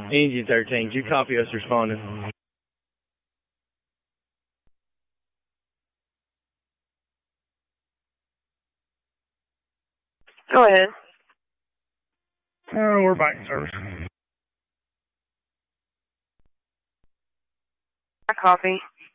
Engine 13, do you copy us responding? Go ahead. We're back in service. I copy.